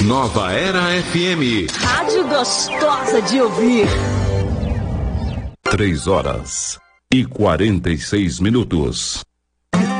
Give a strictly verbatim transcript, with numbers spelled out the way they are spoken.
Nova Era F M. Rádio gostosa de ouvir. Três horas e quarenta e seis minutos.